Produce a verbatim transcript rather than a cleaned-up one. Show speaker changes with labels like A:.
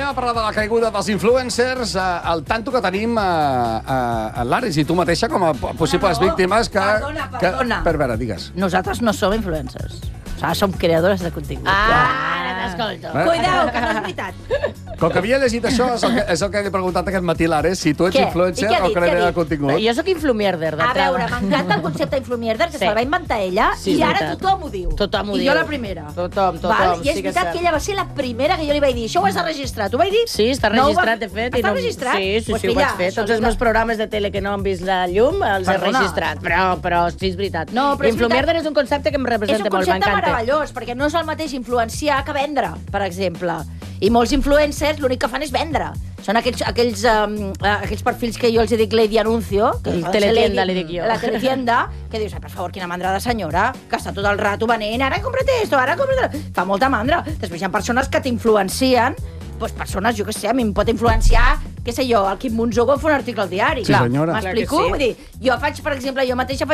A: a parlar de la caiguda dels influencers, eh, el tanto que tenim a, a, a l'Aris i tu mateixa com a possibles
B: No, no.
A: víctimes que...
B: Perdona, perdona.
A: Que, per veure, digues.
B: Nosaltres no som influencers. O sigui, som creadores de contingut.
C: Ah, ara t'escolto.
A: Eh?
B: Cuidao, que no és veritat.
A: Com que havia llegit això, és el que, és el que he preguntat aquest matí l'Ares, si tu ets
B: Què?
A: influencer
B: I què ha
A: o
B: dit? Què ha
A: creador de
B: dit?
A: contingut.
C: Jo sóc influmierder,
B: A
C: d'entrada.
B: veure, m'encanta el concepte influmierder, que
C: Sí.
B: se'l va inventar ella,
C: Sí, és
B: i ara
C: veritat.
B: tothom ho diu.
C: Tothom ho
B: I
C: diu.
B: jo la primera.
C: Tothom, tothom,
B: Val? I és
C: sí que és
B: veritat
C: cert.
B: que ella va ser la primera que jo li vaig dir, això ho has de registrar. Tu vaig dir?
C: Sí, està
B: No ho va-
C: registrat, de fet. i
B: Està
C: no...
B: registrat?
C: Sí, sí,
B: Pues
C: sí, ho
B: filla,
C: vaig fer.
B: això
C: Tots
B: és
C: els
B: de-
C: meus programes de tele que no han vist la llum els he
B: Perdona.
C: registrat. Però, però sí, és veritat.
B: No, però és
C: Influmierder
B: veritat-
C: és un concepte que em
B: És un
C: representa molt,
B: concepte
C: m'encanta.
B: meravellós, perquè no és el mateix influenciar que vendre, per exemple. I molts influencers l'únic que fan és vendre. Són aquells, aquells, um, aquells perfils que jo els dic Lady Anuncio. Que
C: El
B: poden ser
C: teletienda,
B: Lady-
C: li dic jo.
B: La teletienda, que dius, ai, per favor, quina mandra de senyora, que està tot el rato venent, ara compra't esto, ara compra't... Fa molta mandra. Després hi ha persones que t'influencien, doncs persones, jo què sé, a mi em pot influenciar, què sé jo, el Quim Monzó quan fa un article al diari.
A: Sí, senyora.
B: M'explico?
C: Clar que sí.
B: Vull dir, jo faig, per exemple, jo mateixa faig